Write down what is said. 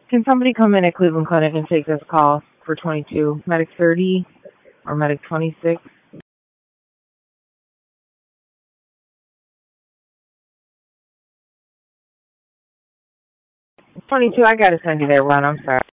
Can somebody come in at Cleveland Clinic and take this call for 22? Medic 30 or Medic 26? 22, I gotta send you there, Ron. I'm sorry.